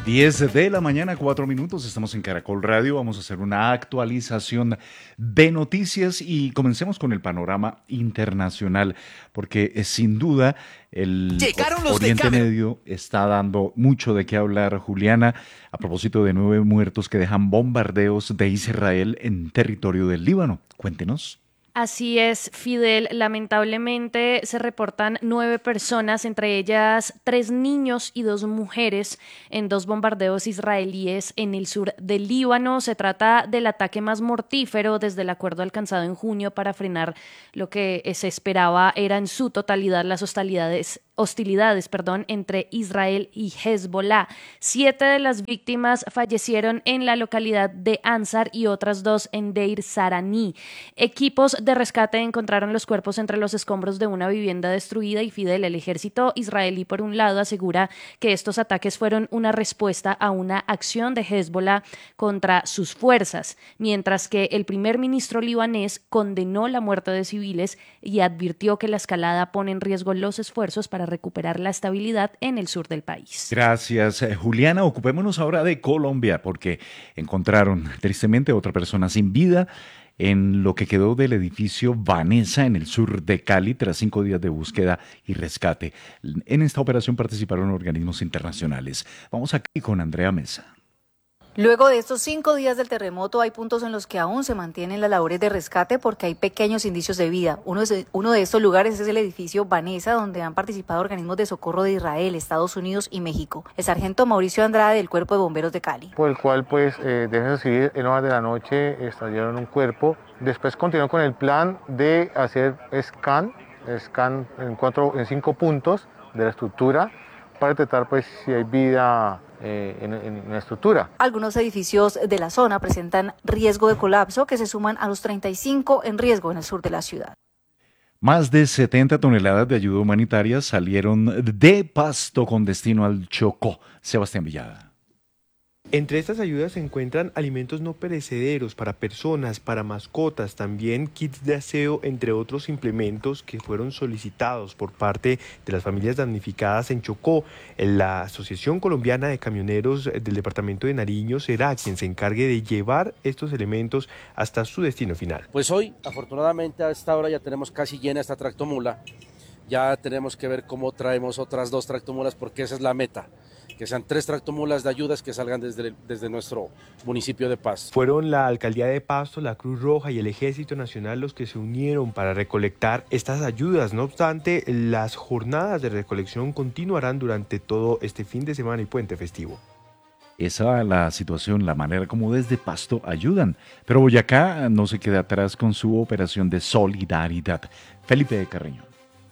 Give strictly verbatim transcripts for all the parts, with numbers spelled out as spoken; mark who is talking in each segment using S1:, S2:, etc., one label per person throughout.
S1: diez de la mañana, cuatro minutos, estamos en Caracol Radio, vamos a hacer una actualización de noticias y comencemos con el panorama internacional, porque eh, sin duda el
S2: Llegaron los
S1: Oriente
S2: de
S1: Medio está dando mucho de qué hablar, Juliana, a propósito de nueve muertos que dejan bombardeos de Israel en territorio del Líbano. Cuéntenos.
S3: Así es, Fidel. Lamentablemente se reportan nueve personas, entre ellas tres niños y dos mujeres, en dos bombardeos israelíes en el sur del Líbano. Se trata del ataque más mortífero desde el acuerdo alcanzado en junio para frenar lo que se esperaba era en su totalidad las hostilidades hostilidades, perdón, entre Israel y Hezbollah. Siete de las víctimas fallecieron en la localidad de Ansar y otras dos en Deir Sarani. Equipos de rescate encontraron los cuerpos entre los escombros de una vivienda destruida y Fidel, el ejército israelí, por un lado, asegura que estos ataques fueron una respuesta a una acción de Hezbollah contra sus fuerzas, mientras que el primer ministro libanés condenó la muerte de civiles y advirtió que la escalada pone en riesgo los esfuerzos para recuperar la estabilidad en el sur del país.
S1: Gracias, eh, Juliana. Ocupémonos ahora de Colombia, porque encontraron tristemente a otra persona sin vida en lo que quedó del edificio Vanessa en el sur de Cali tras cinco días de búsqueda y rescate. En esta operación participaron organismos internacionales. Vamos aquí con Andrea Mesa.
S4: Luego de estos cinco días del terremoto hay puntos en los que aún se mantienen las labores de rescate porque hay pequeños indicios de vida. Uno de, uno de estos lugares es el edificio Vanessa, donde han participado organismos de socorro de Israel, Estados Unidos y México. El sargento Mauricio Andrade del Cuerpo de Bomberos de Cali.
S5: Por el cual, pues, eh, desde civil en horas de la noche extrayeron un cuerpo. Después continuó con el plan de hacer scan, scan en, cuatro, en cinco puntos de la estructura para detectar, pues, si hay vida Eh, en, en la estructura.
S4: Algunos edificios de la zona presentan riesgo de colapso que se suman a los treinta y cinco en riesgo en el sur de la ciudad.
S1: Más de setenta toneladas de ayuda humanitaria salieron de Pasto con destino al Chocó. Sebastián Villada.
S6: Entre estas ayudas se encuentran alimentos no perecederos para personas, para mascotas, también kits de aseo, entre otros implementos que fueron solicitados por parte de las familias damnificadas en Chocó. La Asociación Colombiana de Camioneros del departamento de Nariño será quien se encargue de llevar estos elementos hasta su destino final.
S7: Pues hoy, afortunadamente, a esta hora ya tenemos casi llena esta tractomula. Ya tenemos que ver cómo traemos otras dos tractomulas porque esa es la meta. Que sean tres tractomulas de ayudas que salgan desde, desde nuestro municipio de Pasto.
S6: Fueron la Alcaldía de Pasto, la Cruz Roja y el Ejército Nacional los que se unieron para recolectar estas ayudas. No obstante, las jornadas de recolección continuarán durante todo este fin de semana y puente festivo.
S1: Esa es la situación, la manera como desde Pasto ayudan. Pero Boyacá no se queda atrás con su operación de solidaridad. Felipe de Carreño.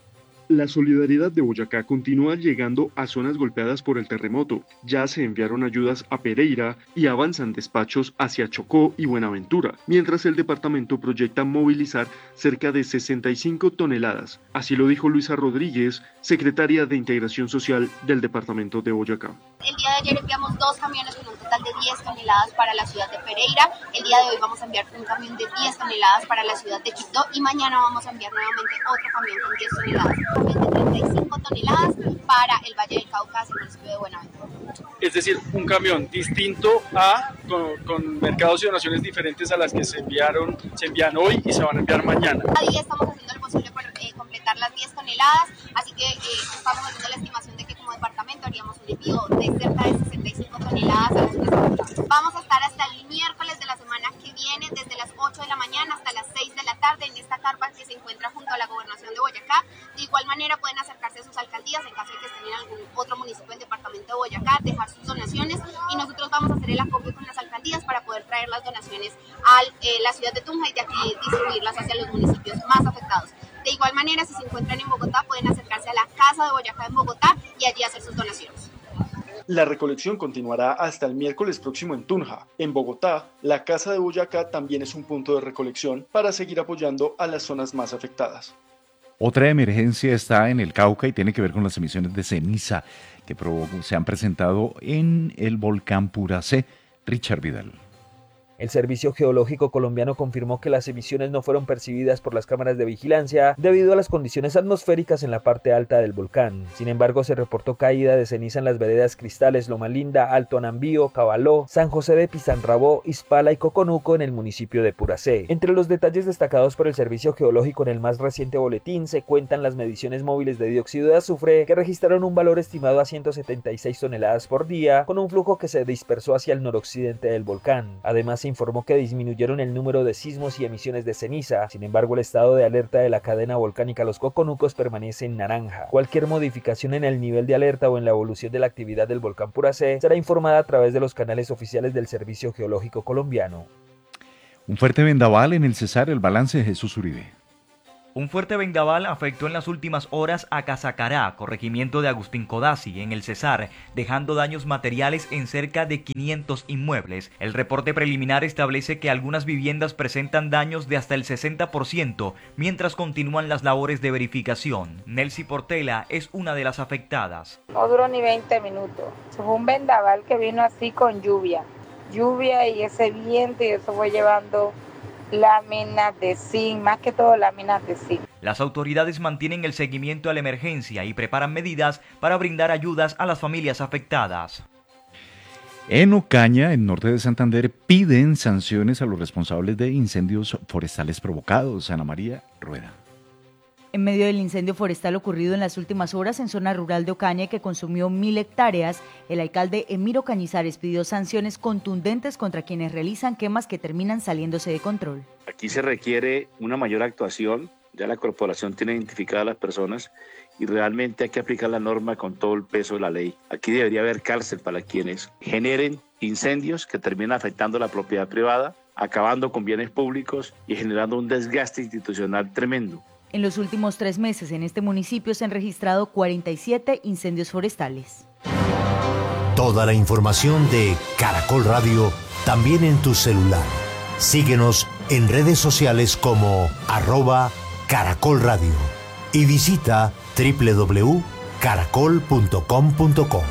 S8: La solidaridad de Boyacá continúa llegando a zonas golpeadas por el terremoto. Ya se enviaron ayudas a Pereira y avanzan despachos hacia Chocó y Buenaventura, mientras el departamento proyecta movilizar cerca de sesenta y cinco toneladas. Así lo dijo Luisa Rodríguez, secretaria de Integración Social del departamento de Boyacá.
S9: El día de ayer enviamos dos camiones con un total de diez toneladas para la ciudad de Pereira. El día de hoy vamos a enviar un camión de diez toneladas para la ciudad de Quito y mañana vamos a enviar nuevamente otro camión con diez toneladas. De treinta y cinco toneladas para el Valle del Cauca, el municipio de Buenaventura.
S10: Es decir, un camión distinto a, con, con mercados y donaciones diferentes a las que se enviaron, se envían hoy y se van a enviar mañana.
S9: Cada día estamos haciendo lo posible por eh, completar las diez toneladas, así que eh, estamos haciendo la estimación de que como departamento haríamos un envío de cerca de sesenta y cinco toneladas a las ciudades. Vamos a estar hasta el miércoles de la semana que viene, desde las ocho de la mañana hasta las seis de la tarde en esta carpa que se encuentra junto a la gobernación de Boyacá. De igual manera pueden acercarse a sus alcaldías en caso de que estén en algún otro municipio del departamento de Boyacá, dejar sus donaciones y nosotros vamos a hacer el acopio con las alcaldías para poder traer las donaciones a eh, la ciudad de Tunja y de aquí distribuirlas hacia los municipios más afectados. De igual manera, si se encuentran en Bogotá, pueden acercarse a la Casa de Boyacá en Bogotá y allí hacer sus donaciones.
S8: La recolección continuará hasta el miércoles próximo en Tunja. En Bogotá, la Casa de Boyacá también es un punto de recolección para seguir apoyando a las zonas más afectadas.
S1: Otra emergencia está en el Cauca y tiene que ver con las emisiones de ceniza que se han presentado en el volcán Puracé. Richard Vidal.
S2: El Servicio Geológico Colombiano confirmó que las emisiones no fueron percibidas por las cámaras de vigilancia debido a las condiciones atmosféricas en la parte alta del volcán. Sin embargo, se reportó caída de ceniza en las veredas Cristales, Loma Linda, Alto Anambío, Cabaló, San José de Pizanrabó, Ispala y Coconuco en el municipio de Puracé. Entre los detalles destacados por el Servicio Geológico en el más reciente boletín se cuentan las mediciones móviles de dióxido de azufre que registraron un valor estimado a ciento setenta y seis toneladas por día, con un flujo que se dispersó hacia el noroccidente del volcán. Además, se informó que disminuyeron el número de sismos y emisiones de ceniza. Sin embargo, el estado de alerta de la cadena volcánica Los Coconucos permanece en naranja. Cualquier modificación en el nivel de alerta o en la evolución de la actividad del volcán Puracé será informada a través de los canales oficiales del Servicio Geológico Colombiano.
S1: Un fuerte vendaval en el Cesar, el balance de Jesús Uribe.
S11: Un fuerte vendaval afectó en las últimas horas a Casacará, corregimiento de Agustín Codazzi, en el Cesar, dejando daños materiales en cerca de quinientos inmuebles. El reporte preliminar establece que algunas viviendas presentan daños de hasta el sesenta por ciento, mientras continúan las labores de verificación. Nelcy Portela es una de las afectadas.
S12: No duró ni veinte minutos. Fue un vendaval que vino así con lluvia. Lluvia y ese viento, y eso fue llevando láminas de zinc, más que todo láminas de zinc.
S11: Las autoridades mantienen el seguimiento a la emergencia y preparan medidas para brindar ayudas a las familias afectadas.
S1: En Ocaña, en norte de Santander, piden sanciones a los responsables de incendios forestales provocados. Ana María Rueda.
S13: En medio del incendio forestal ocurrido en las últimas horas en zona rural de Ocaña y que consumió mil hectáreas, el alcalde Emiro Cañizares pidió sanciones contundentes contra quienes realizan quemas que terminan saliéndose de control.
S14: Aquí se requiere una mayor actuación, ya la corporación tiene identificadas a las personas y realmente hay que aplicar la norma con todo el peso de la ley. Aquí debería haber cárcel para quienes generen incendios que terminan afectando la propiedad privada, acabando con bienes públicos y generando un desgaste institucional tremendo.
S13: En los últimos tres meses en este municipio se han registrado cuarenta y siete incendios forestales.
S15: Toda la información de Caracol Radio también en tu celular. Síguenos en redes sociales como arroba Caracol Radio y visita doble u doble u doble u punto caracol punto com punto co.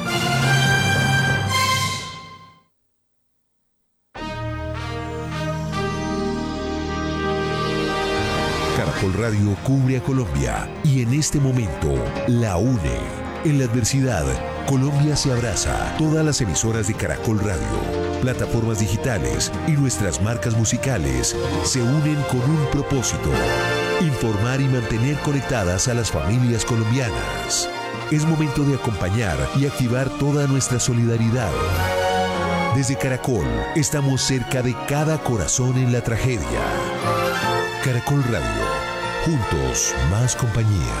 S16: Caracol Radio cubre a Colombia y en este momento la une. En la adversidad, Colombia se abraza. Todas las emisoras de Caracol Radio, plataformas digitales y nuestras marcas musicales se unen con un propósito: informar y mantener conectadas a las familias colombianas. Es momento de acompañar y activar toda nuestra solidaridad. Desde Caracol, estamos cerca de cada corazón en la tragedia. Caracol Radio, juntos más compañía.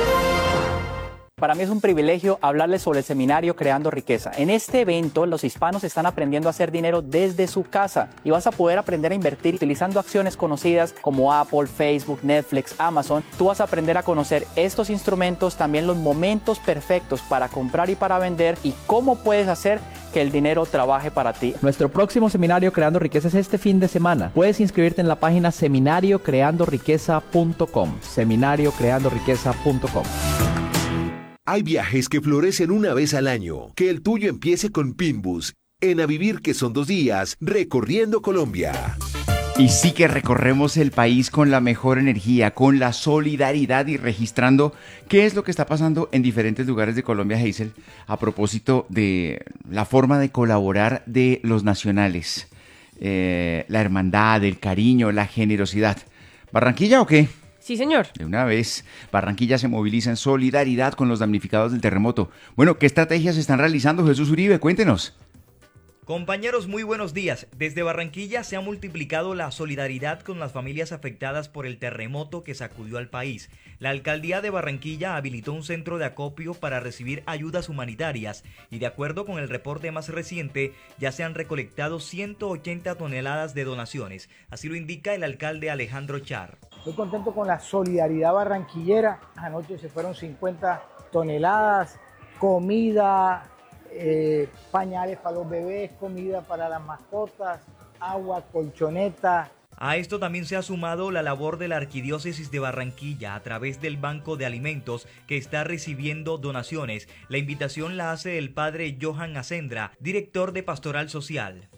S17: Para mí es un privilegio hablarles sobre el seminario Creando Riqueza. En este evento, los hispanos están aprendiendo a hacer dinero desde su casa y vas a poder aprender a invertir utilizando acciones conocidas como Apple, Facebook, Netflix, Amazon. Tú vas a aprender a conocer estos instrumentos, también los momentos perfectos para comprar y para vender y cómo puedes hacer que el dinero trabaje para ti. Nuestro próximo seminario Creando Riqueza es este fin de semana. Puedes inscribirte en la página seminario creando riqueza punto com. seminario creando riqueza punto com.
S16: Hay viajes que florecen una vez al año. Que el tuyo empiece con Pinbus. En A Vivir, que son dos días, recorriendo Colombia.
S18: Y sí que recorremos el país con la mejor energía, con la solidaridad y registrando qué es lo que está pasando en diferentes lugares de Colombia, Hazel, a propósito de la forma de colaborar de los nacionales. Eh, la hermandad, el cariño, la generosidad. ¿Barranquilla o qué?
S3: Sí, señor.
S18: De una vez, Barranquilla se moviliza en solidaridad con los damnificados del terremoto. Bueno, ¿qué estrategias se están realizando, Jesús Uribe? Cuéntenos.
S11: Compañeros, muy buenos días. Desde Barranquilla se ha multiplicado la solidaridad con las familias afectadas por el terremoto que sacudió al país. La alcaldía de Barranquilla habilitó un centro de acopio para recibir ayudas humanitarias y de acuerdo con el reporte más reciente, ya se han recolectado ciento ochenta toneladas de donaciones. Así lo indica el alcalde Alejandro Char.
S19: Estoy contento con la solidaridad barranquillera. Anoche se fueron cincuenta toneladas, comida, Eh, pañales para los bebés, comida para las mascotas, agua, colchoneta.
S11: A esto también se ha sumado la labor de la Arquidiócesis de Barranquilla a través del Banco de Alimentos que está recibiendo donaciones. La invitación la hace el padre Johan Acendra, director de Pastoral Social.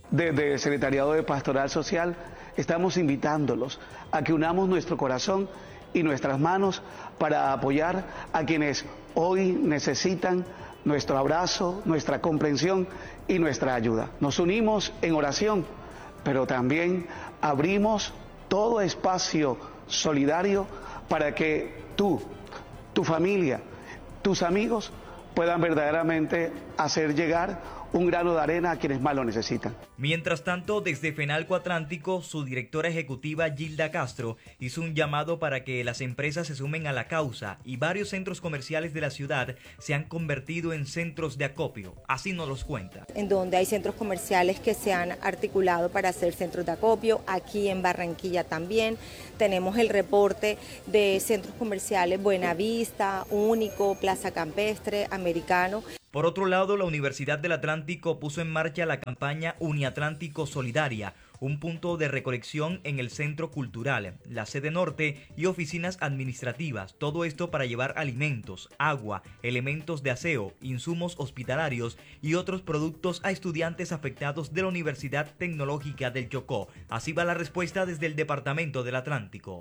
S20: desde el Secretariado de Pastoral Social estamos invitándolos a que unamos nuestro corazón y nuestras manos para apoyar a quienes hoy necesitan nuestro abrazo, nuestra comprensión y nuestra ayuda. Nos unimos en oración, pero también abrimos todo espacio solidario para que tú, tu familia, tus amigos puedan verdaderamente hacer llegar un grano de arena a quienes más lo necesitan.
S11: Mientras tanto, desde Fenalco Atlántico, su directora ejecutiva Gilda Castro hizo un llamado para que las empresas se sumen a la causa y varios centros comerciales de la ciudad se han convertido en centros de acopio. Así nos los cuenta.
S21: En donde hay centros comerciales que se han articulado para hacer centros de acopio, aquí en Barranquilla también. Tenemos el reporte de centros comerciales Buenavista, Único, Plaza Campestre, Americano.
S11: Por otro lado, la Universidad del Atlántico puso en marcha la campaña Uniatlántico Solidaria, un punto de recolección en el Centro Cultural, la sede norte y oficinas administrativas, todo esto para llevar alimentos, agua, elementos de aseo, insumos hospitalarios y otros productos a estudiantes afectados de la Universidad Tecnológica del Chocó. Así va la respuesta desde el Departamento del Atlántico.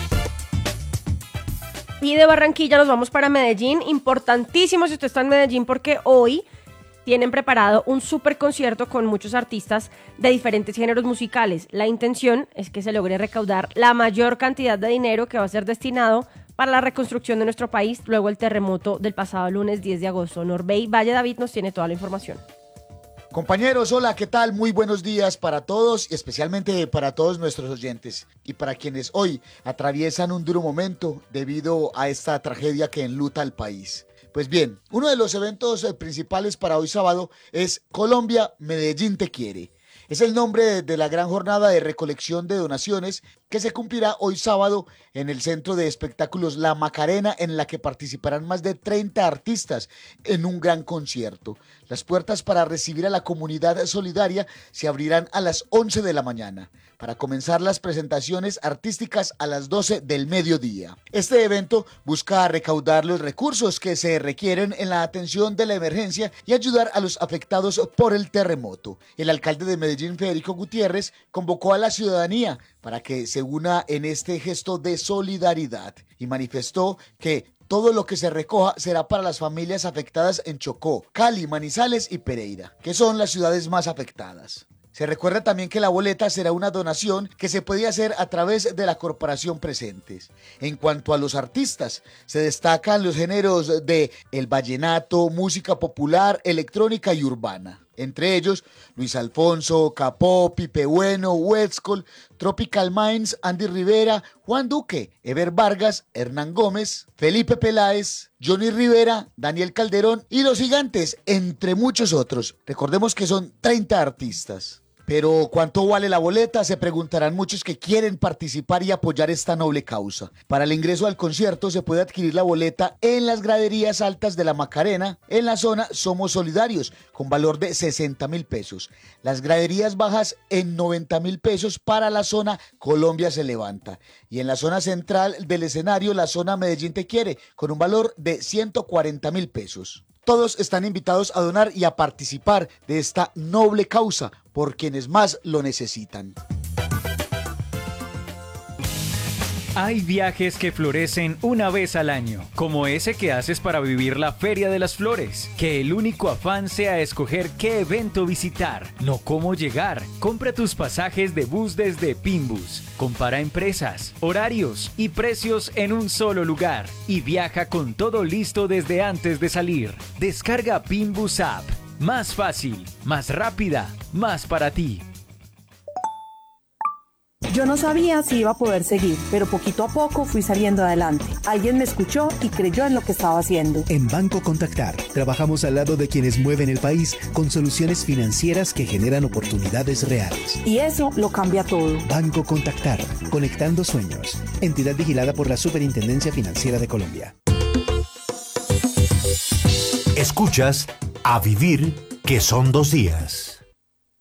S22: Y de Barranquilla nos vamos para Medellín, importantísimo si usted está en Medellín porque hoy tienen preparado un super concierto con muchos artistas de diferentes géneros musicales. La intención es que se logre recaudar la mayor cantidad de dinero que va a ser destinado para la reconstrucción de nuestro país luego el terremoto del pasado lunes diez de agosto. Norbey Valle David nos tiene toda la información.
S23: Compañeros, hola, ¿qué tal? Muy buenos días para todos y especialmente para todos nuestros oyentes y para quienes hoy atraviesan un duro momento debido a esta tragedia que enluta al país. Pues bien, uno de los eventos principales para hoy sábado es Colombia, Medellín te quiere. Es el nombre de la gran jornada de recolección de donaciones que se cumplirá hoy sábado en el Centro de Espectáculos La Macarena, en la que participarán más de treinta artistas en un gran concierto. Las puertas para recibir a la comunidad solidaria se abrirán a las once de la mañana, para comenzar las presentaciones artísticas a las doce del mediodía. Este evento busca recaudar los recursos que se requieren en la atención de la emergencia y ayudar a los afectados por el terremoto. El alcalde de Medellín, Federico Gutiérrez, convocó a la ciudadanía para que se una en este gesto de solidaridad y manifestó que todo lo que se recoja será para las familias afectadas en Chocó, Cali, Manizales y Pereira, que son las ciudades más afectadas. Se recuerda también que la boleta será una donación que se puede hacer a través de la corporación Presentes. En cuanto a los artistas, se destacan los géneros de el vallenato, música popular, electrónica y urbana. Entre ellos, Luis Alfonso, Capó, Pipe Bueno, Westcol, Tropical Minds, Andy Rivera, Juan Duque, Ever Vargas, Hernán Gómez, Felipe Peláez, Johnny Rivera, Daniel Calderón y Los Gigantes, entre muchos otros. Recordemos que son treinta artistas. Pero ¿cuánto vale la boleta? Se preguntarán muchos que quieren participar y apoyar esta noble causa. Para el ingreso al concierto se puede adquirir la boleta en las graderías altas de la Macarena, en la zona Somos Solidarios, con valor de sesenta mil pesos. Las graderías bajas en noventa mil pesos para la zona Colombia se levanta. Y en la zona central del escenario, la zona Medellín te quiere, con un valor de ciento cuarenta mil pesos. Todos están invitados a donar y a participar de esta noble causa por quienes más lo necesitan.
S24: Hay viajes que florecen una vez al año, como ese que haces para vivir la Feria de las Flores. Que el único afán sea escoger qué evento visitar, no cómo llegar. Compra tus pasajes de bus desde Pinbus. Compara empresas, horarios y precios en un solo lugar. Y viaja con todo listo desde antes de salir. Descarga Pinbus App. Más fácil, más rápida, más para ti.
S25: Yo no sabía si iba a poder seguir, pero poquito a poco fui saliendo adelante. Alguien me escuchó y creyó en lo que estaba haciendo.
S26: En Banco Contactar, trabajamos al lado de quienes mueven el país con soluciones financieras que generan oportunidades reales.
S25: Y eso lo cambia todo.
S26: Banco Contactar, conectando sueños. Entidad vigilada por la Superintendencia Financiera de Colombia.
S15: Escuchas A Vivir, que son dos días.